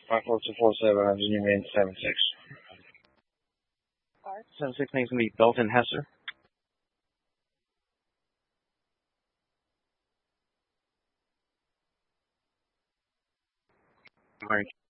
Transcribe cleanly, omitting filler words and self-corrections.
54247, Virginia Main 76. 76 name's going to be Belton Hesser. All right.